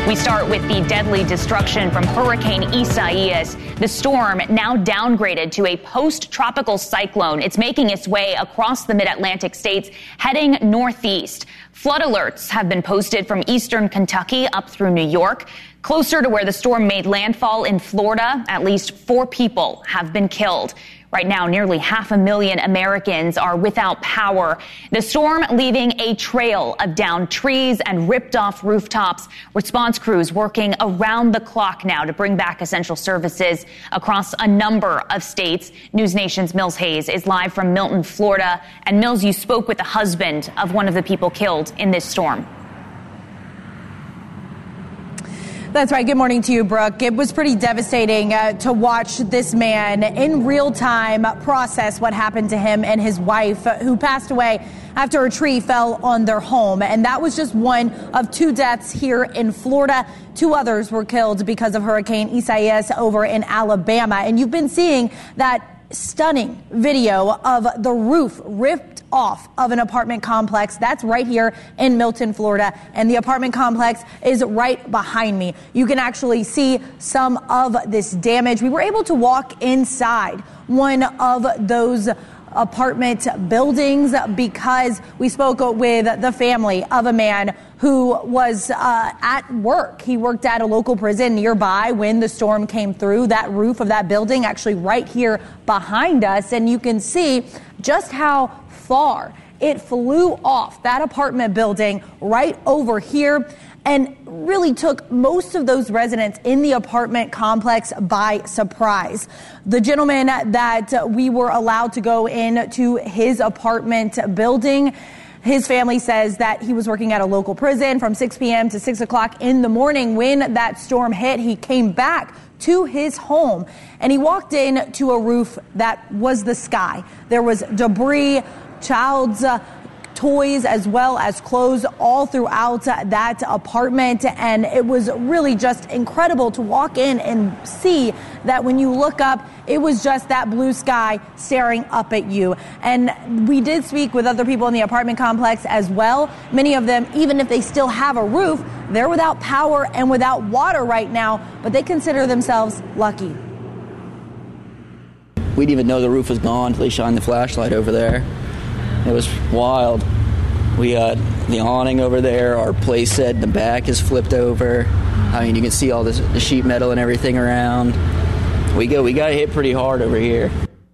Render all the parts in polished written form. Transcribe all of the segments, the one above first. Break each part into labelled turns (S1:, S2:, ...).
S1: We start with the deadly destruction from Hurricane Isaias. The storm, now downgraded to a post-tropical cyclone. It's making its way across the mid-Atlantic states, heading northeast. Flood alerts have been posted from eastern Kentucky up through New York. Closer to where the storm made landfall in Florida, at least 4 people have been killed. Right now, nearly 500,000 Americans are without power. The storm leaving a trail of downed trees and ripped off rooftops. Response crews working around the clock now to bring back essential services across a number of states. News Nation's Mills Hayes is live from Milton, Florida. And Mills, you spoke with the husband of one of the people killed in this storm.
S2: That's right. Good morning to you, Brooke. It was pretty devastating to watch this man in real time process what happened to him and his wife, who passed away after a tree fell on their home. And that was just one of 2 deaths here in Florida. 2 others were killed because of Hurricane Isaias over in Alabama. And you've been seeing that stunning video of the roof ripped off of an apartment complex. That's right here in Milton, Florida. And the apartment complex is right behind me. You can actually see some of this damage. We were able to walk inside one of those apartment buildings because we spoke with the family of a man who was at work. He worked at a local prison nearby when the storm came through. That roof of that building actually right here behind us. And you can see just how far it flew off that apartment building right over here and really took most of those residents in the apartment complex by surprise. The gentleman that we were allowed to go into his apartment building, his family says that he was working at a local prison from 6 p.m. to 6 o'clock in the morning. When that storm hit, he came back to his home and he walked in to a roof that was the sky. There was debris, child's toys as well as clothes all throughout that apartment. And it was really just incredible to walk in and see that when you look up, it was just that blue sky staring up at you. And we did speak with other people in the apartment complex as well. Many of them, even if they still have a roof, they're without power and without water right now, but they consider themselves lucky.
S3: We didn't even know the roof was gone until they shined the flashlight over there. It was wild. We got the awning over there. Our play set in the back is flipped over. I mean, you can see all this, the sheet metal and everything around. We got hit pretty hard over here.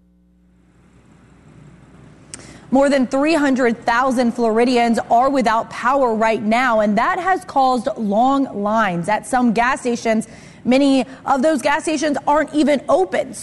S2: More than 300,000 Floridians are without power right now, and that has caused long lines at some gas stations. Many of those gas stations aren't even open.